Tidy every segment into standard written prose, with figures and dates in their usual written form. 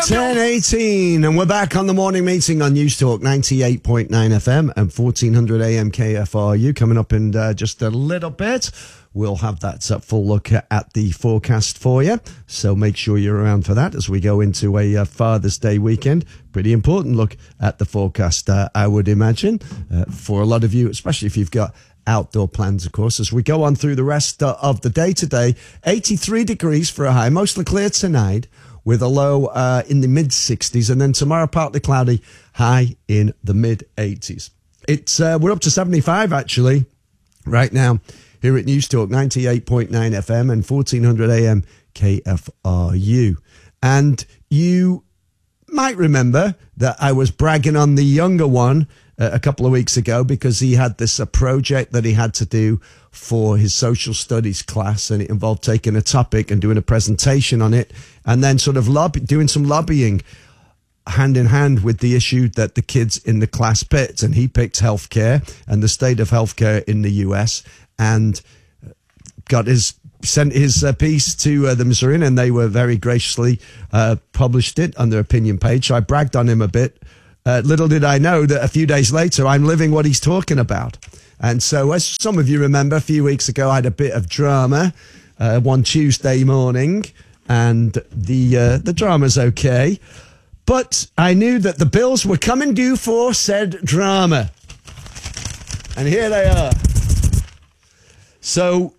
10:18, and we're back on the morning meeting on News Talk 98.9 FM and 1400 AM KFRU. Coming up in just a little bit, we'll have that full look at the forecast for you. So make sure you're around for that as we go into a Father's Day weekend. Pretty important look at the forecast, I would imagine, for a lot of you, especially if you've got outdoor plans, of course, as we go on through the rest of the day today. 83 degrees for a high, mostly clear tonight, with a low in the mid-60s, and then tomorrow partly cloudy, high in the mid-80s. We're up to 75, actually, right now, here at News Talk 98.9 FM and 1400 AM KFRU. And you might remember that I was bragging on the younger one a couple of weeks ago because he had this project that he had to do for his social studies class, and it involved taking a topic and doing a presentation on it, and then sort of doing some lobbying hand in hand with the issue that the kids in the class picked. And he picked healthcare and the state of healthcare in the US, and sent his piece to the Missourian, and they were very graciously published it on their opinion page. So I bragged on him a bit. Little did I know that a few days later, I'm living what he's talking about. And so, as some of you remember, a few weeks ago, I had a bit of drama one Tuesday morning, and the drama's okay. But I knew that the bills were coming due for said drama. And here they are. So,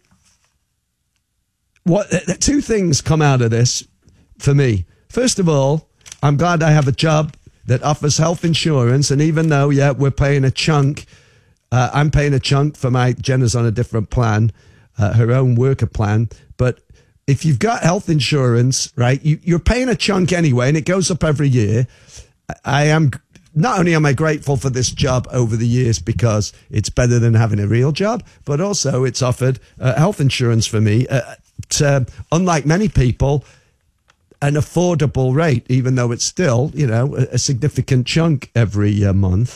two things come out of this for me. First of all, I'm glad I have a job that offers health insurance, and even though, we're paying a chunk, I'm paying a chunk for Jenna's on a different plan, her own worker plan, but if you've got health insurance, right, you're paying a chunk anyway, and it goes up every year. Not only am I grateful for this job over the years because it's better than having a real job, but also it's offered health insurance for me, unlike many people, an affordable rate, even though it's still, a significant chunk every month.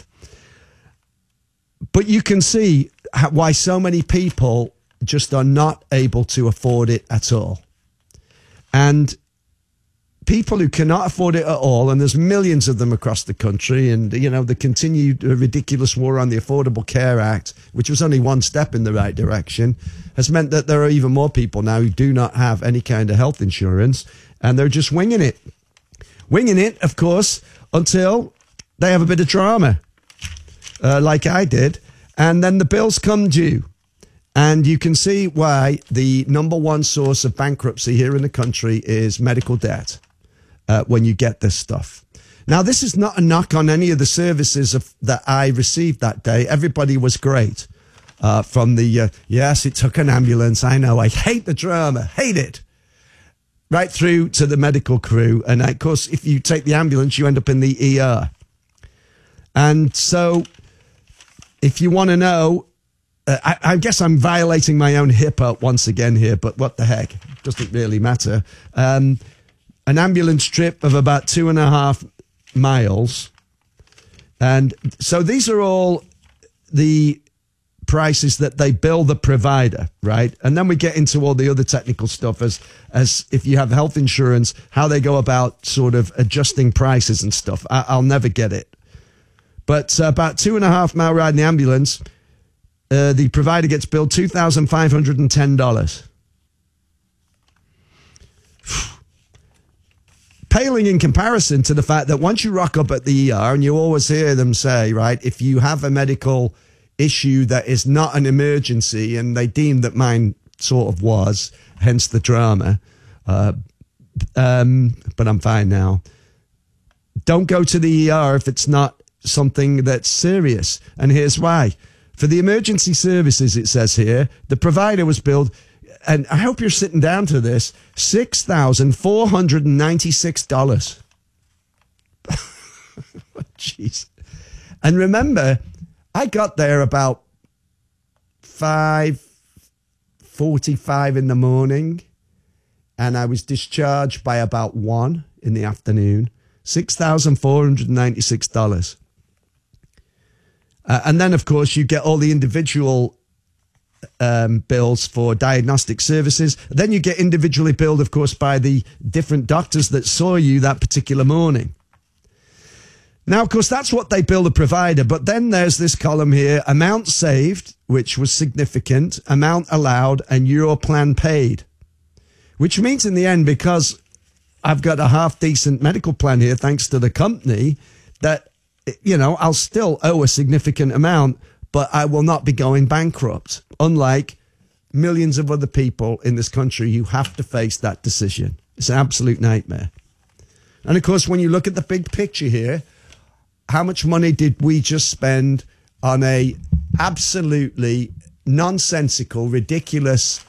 But you can see why so many people just are not able to afford it at all. And people who cannot afford it at all, and there's millions of them across the country, and, the continued ridiculous war on the Affordable Care Act, which was only one step in the right direction, has meant that there are even more people now who do not have any kind of health insurance, and they're just winging it. Winging it, of course, until they have a bit of drama, like I did, and then the bills come due. And you can see why the number one source of bankruptcy here in the country is medical debt when you get this stuff. Now, this is not a knock on any of the services that I received that day. Everybody was great. From the, yes, it took an ambulance. I know, I hate the drama, hate it. Right through to the medical crew. And of course, if you take the ambulance, you end up in the ER. And so, if you want to know, I guess I'm violating my own HIPAA once again here, but what the heck? Doesn't really matter. An ambulance trip of about 2.5 miles. And so these are all the prices that they bill the provider, right? And then we get into all the other technical stuff as if you have health insurance, how they go about sort of adjusting prices and stuff. I'll never get it. But about 2.5 mile ride in the ambulance, the provider gets billed $2,510. Paling in comparison to the fact that once you rock up at the ER, and you always hear them say, right, if you have a medical issue that is not an emergency, and they deemed that mine sort of was, hence the drama, but I'm fine now. Don't go to the ER if it's not something that's serious. And here's why. For the emergency services, it says here, the provider was billed, and I hope you're sitting down to this, $6,496. Jeez. And remember, I got there about 5:45 in the morning, and I was discharged by about 1 in the afternoon. $6,496. And then, of course, you get all the individual bills for diagnostic services. Then you get individually billed, of course, by the different doctors that saw you that particular morning. Now, of course, that's what they bill the provider. But then there's this column here, amount saved, which was significant, amount allowed, and your plan paid. Which means in the end, because I've got a half-decent medical plan here, thanks to the company, that, you know, I'll still owe a significant amount, but I will not be going bankrupt, unlike millions of other people in this country who have to face that decision. It's an absolute nightmare. And, of course, when you look at the big picture here, how much money did we just spend on a absolutely nonsensical, ridiculous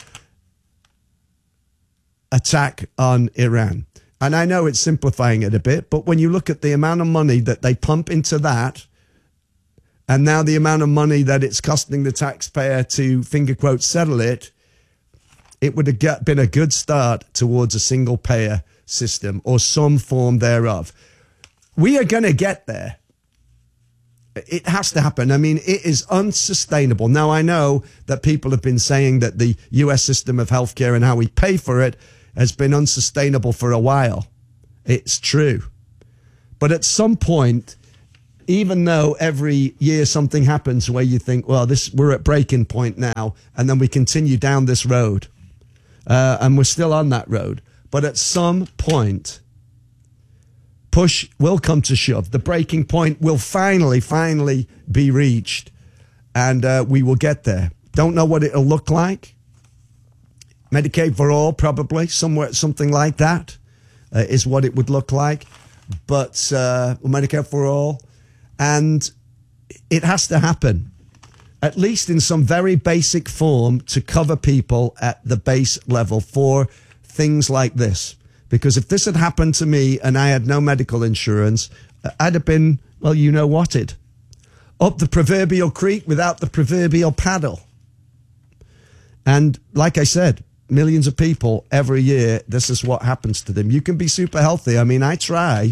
attack on Iran? And I know it's simplifying it a bit, but when you look at the amount of money that they pump into that, and now the amount of money that it's costing the taxpayer to, finger quote, settle it, it would have been a good start towards a single payer system or some form thereof. We are going to get there. It has to happen. I mean, it is unsustainable. Now, I know that people have been saying that the US system of healthcare and how we pay for it has been unsustainable for a while. It's true. But at some point, even though every year something happens where you think, well, we're at breaking point now, and then we continue down this road, and we're still on that road. But at some point, push will come to shove. The breaking point will finally be reached, and we will get there. Don't know what it'll look like. Medicaid for all, probably, something like that is what it would look like. But Medicare for all. And it has to happen, at least in some very basic form, to cover people at the base level for things like this. Because if this had happened to me and I had no medical insurance, I'd have been, well, you know whatted. Up the proverbial creek without the proverbial paddle. And like I said, millions of people every year, this is what happens to them. You can be super healthy. I mean, I try.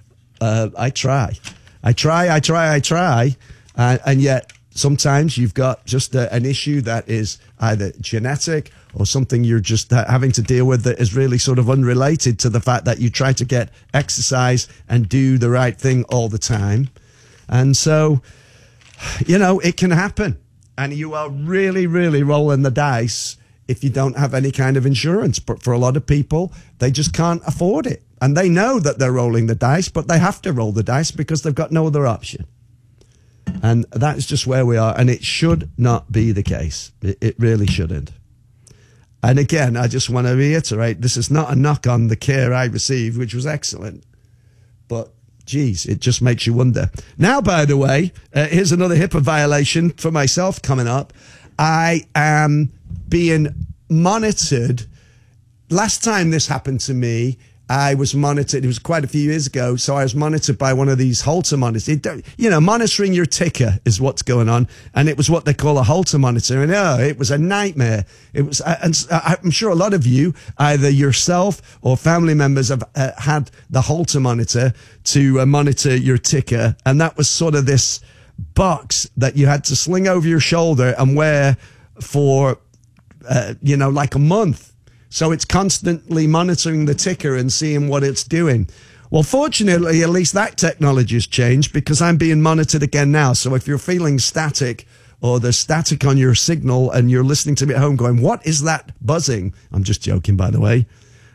And yet sometimes you've got just an issue that is either genetic or something you're just having to deal with that is really sort of unrelated to the fact that you try to get exercise and do the right thing all the time. And so, you know, it can happen. And you are really, really rolling the dice if you don't have any kind of insurance. But for a lot of people, they just can't afford it. And they know that they're rolling the dice, but they have to roll the dice because they've got no other option. And that is just where we are. And it should not be the case. It really shouldn't. And again, I just want to reiterate, this is not a knock on the care I received, which was excellent. But, geez, it just makes you wonder. Now, by the way, here's another HIPAA violation for myself coming up. I am being monitored. Last time this happened to me, I was monitored. It was quite a few years ago. So I was monitored by one of these Holter monitors. You know, monitoring your ticker is what's going on. And it was what they call a Holter monitor. And it was a nightmare. It was, and I'm sure a lot of you, either yourself or family members, have had the Holter monitor to monitor your ticker. And that was sort of this box that you had to sling over your shoulder and wear for, you know, like a month. So it's constantly monitoring the ticker and seeing what it's doing. Well, fortunately, at least that technology has changed because I'm being monitored again now. So if you're feeling static or there's static on your signal and you're listening to me at home going, what is that buzzing? I'm just joking, by the way.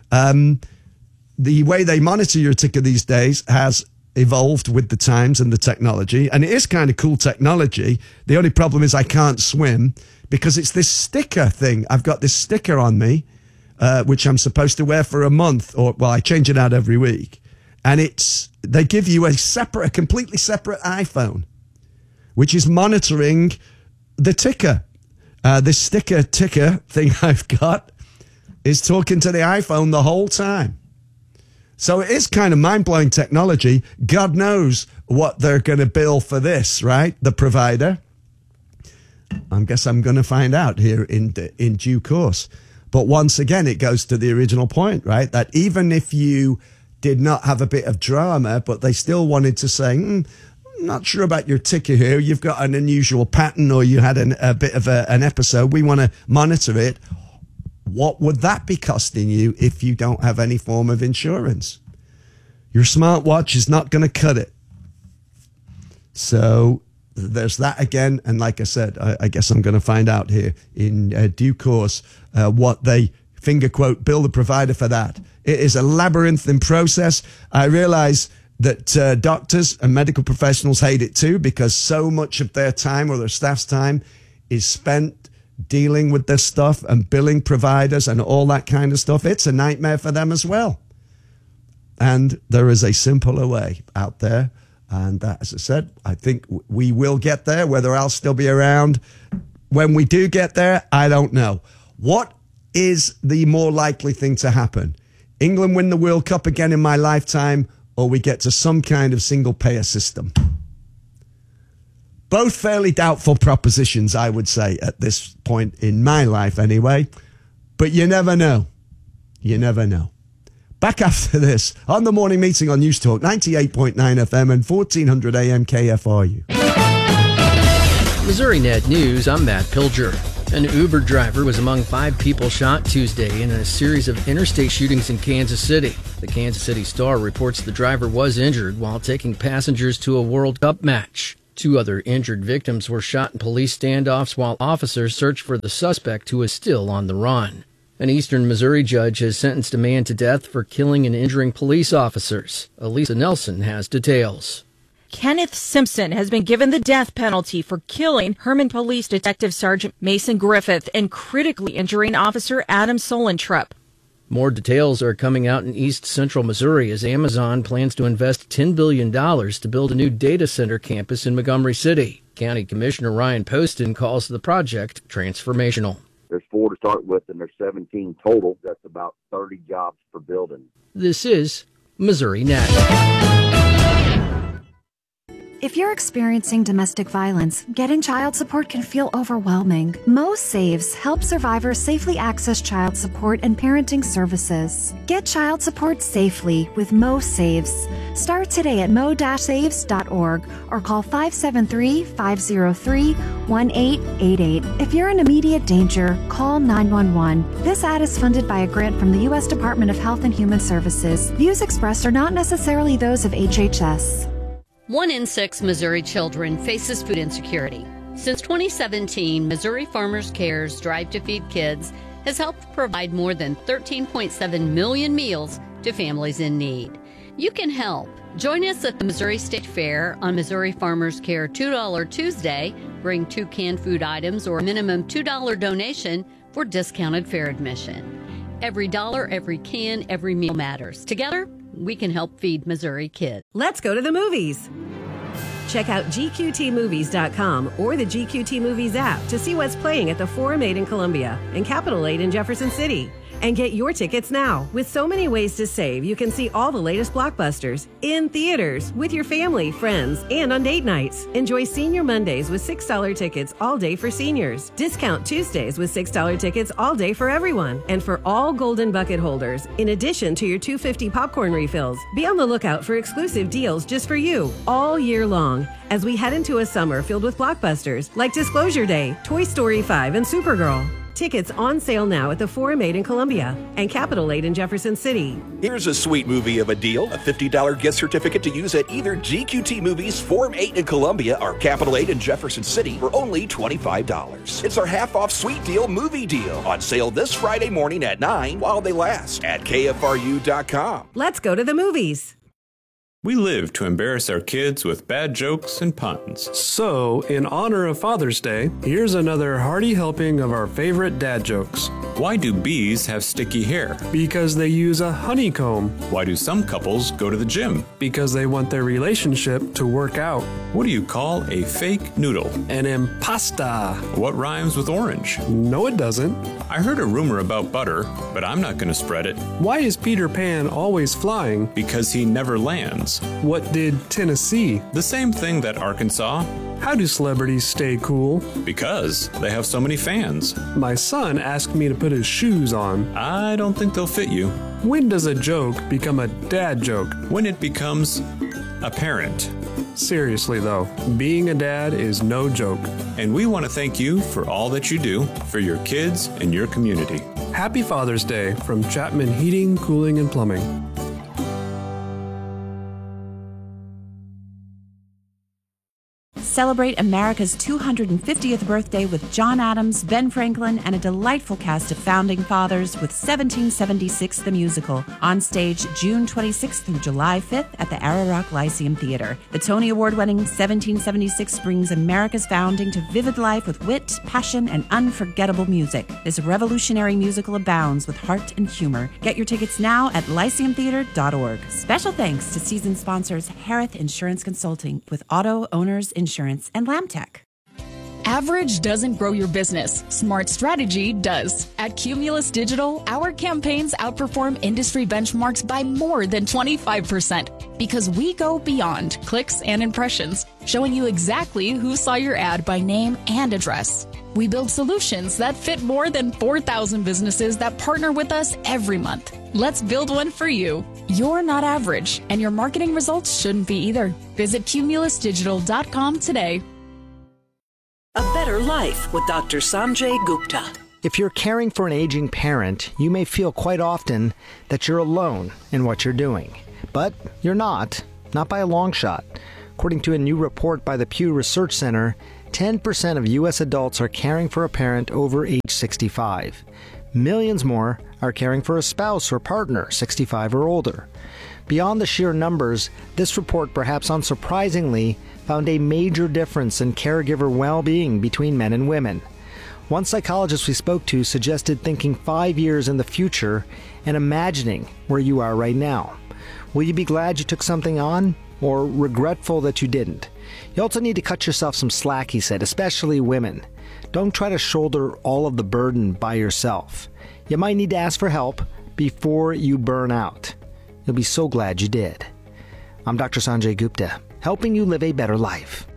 The way they monitor your ticker these days has evolved with the times and the technology. And it is kind of cool technology. The only problem is I can't swim because it's this sticker thing. I've got this sticker on me. Which I'm supposed to wear for a month, or well, I change it out every week, and they give you a completely separate iPhone, which is monitoring the ticker. This ticker thing I've got is talking to the iPhone the whole time. So it is kind of mind-blowing technology. God knows what they're going to bill for this, right? The provider. I guess I'm going to find out here in due course. But once again, it goes to the original point, right? That even if you did not have a bit of drama, but they still wanted to say, not sure about your ticker here. You've got an unusual pattern or you had a bit of an episode. We want to monitor it. What would that be costing you if you don't have any form of insurance? Your smartwatch is not going to cut it. So there's that again. And like I said, I guess I'm going to find out here in due course what they, finger quote, bill the provider for that. It is a labyrinthine process. I realize that doctors and medical professionals hate it too, because so much of their time or their staff's time is spent dealing with this stuff and billing providers and all that kind of stuff. It's a nightmare for them as well. And there is a simpler way out there. And as I said, I think we will get there. Whether I'll still be around when we do get there, I don't know. What is the more likely thing to happen? England win the World Cup again in my lifetime, or we get to some kind of single payer system? Both fairly doubtful propositions, I would say, at this point in my life anyway. But you never know. You never know. Back after this on the morning meeting on News Talk 98.9 FM and 1400 AM KFRU. Missouri Net News, I'm Matt Pilger. An Uber driver was among 5 people shot Tuesday in a series of interstate shootings in Kansas City. The Kansas City Star reports the driver was injured while taking passengers to a World Cup match. 2 other injured victims were shot in police standoffs while officers searched for the suspect, who is still on the run. An eastern Missouri judge has sentenced a man to death for killing and injuring police officers. Elisa Nelson has details. Kenneth Simpson has been given the death penalty for killing Herman Police Detective Sergeant Mason Griffith and critically injuring Officer Adam Solentrup. More details are coming out in East Central Missouri as Amazon plans to invest $10 billion to build a new data center campus in Montgomery City. County Commissioner Ryan Poston calls the project transformational. There's 4 to start with, and there's 17 total. That's about 30 jobs per building. This is Missouri Net. If you're experiencing domestic violence, getting child support can feel overwhelming. Mo Saves helps survivors safely access child support and parenting services. Get child support safely with Mo Saves. Start today at mo-saves.org or call 573-503-1888. If you're in immediate danger, call 911. This ad is funded by a grant from the U.S. Department of Health and Human Services. Views expressed are not necessarily those of HHS. 1 in 6 Missouri children faces food insecurity. Since 2017, Missouri Farmers Care's Drive to Feed Kids has helped provide more than 13.7 million meals to families in need. You can help. Join us at the Missouri State Fair on Missouri Farmers Care $2 Tuesday. Bring 2 canned food items or a minimum $2 donation for discounted fair admission. Every dollar, every can, every meal matters. Together, we can help feed Missouri kids. Let's go to the movies. Check out GQTmovies.com or the GQT Movies app to see what's playing at the Forum 8 in Columbia and Capitol 8 in Jefferson City. And get your tickets now. With so many ways to save, you can see all the latest blockbusters in theaters, with your family, friends, and on date nights. Enjoy Senior Mondays with $6 tickets all day for seniors. Discount Tuesdays with $6 tickets all day for everyone. And for all Golden Bucket holders, in addition to your $2.50 popcorn refills. Be on the lookout for exclusive deals just for you all year long as we head into a summer filled with blockbusters like Disclosure Day, Toy Story 5, and Supergirl. Tickets on sale now at the Forum 8 in Columbia and Capitol 8 in Jefferson City. Here's a sweet movie of a deal. A $50 gift certificate to use at either GQT Movies, Forum 8 in Columbia, or Capitol 8 in Jefferson City for only $25. It's our half-off sweet deal movie deal. On sale this Friday morning at 9 while they last at KFRU.com. Let's go to the movies. We live to embarrass our kids with bad jokes and puns. So, in honor of Father's Day, here's another hearty helping of our favorite dad jokes. Why do bees have sticky hair? Because they use a honeycomb. Why do some couples go to the gym? Because they want their relationship to work out. What do you call a fake noodle? An impasta. What rhymes with orange? No, it doesn't. I heard a rumor about butter, but I'm not going to spread it. Why is Peter Pan always flying? Because he never lands. What did Tennessee? The same thing that Arkansas. How do celebrities stay cool? Because they have so many fans. My son asked me to put his shoes on. I don't think they'll fit you. When does a joke become a dad joke? When it becomes a parent. Seriously though, being a dad is no joke. And we want to thank you for all that you do for your kids and your community. Happy Father's Day from Chapman Heating, Cooling, and Plumbing. Celebrate America's 250th birthday with John Adams, Ben Franklin, and a delightful cast of founding fathers with 1776 the Musical, on stage June 26th through July 5th at the Ararock Lyceum Theater. The Tony Award-winning 1776 brings America's founding to vivid life with wit, passion, and unforgettable music. This revolutionary musical abounds with heart and humor. Get your tickets now at lyceumtheater.org. Special thanks to season sponsors Harith Insurance Consulting with Auto Owners Insurance and Lamtech. Average doesn't grow your business. Smart strategy does. At Cumulus Digital, our campaigns outperform industry benchmarks by more than 25% because we go beyond clicks and impressions, showing you exactly who saw your ad by name and address. We build solutions that fit more than 4,000 businesses that partner with us every month. Let's build one for you. You're not average, and your marketing results shouldn't be either. Visit cumulusdigital.com today. A Better Life with Dr. Sanjay Gupta. If you're caring for an aging parent, you may feel quite often that you're alone in what you're doing. But you're not by a long shot. According to a new report by the Pew Research Center, 10% of U.S. adults are caring for a parent over age 65. Millions more are caring for a spouse or partner 65 or older. Beyond the sheer numbers, this report, perhaps unsurprisingly, found a major difference in caregiver well-being between men and women. One psychologist we spoke to suggested thinking 5 years in the future and imagining where you are right now. Will you be glad you took something on, or regretful that you didn't? You also need to cut yourself some slack, he said, especially women. Don't try to shoulder all of the burden by yourself. You might need to ask for help before you burn out. You'll be so glad you did. I'm Dr. Sanjay Gupta, helping you live a better life.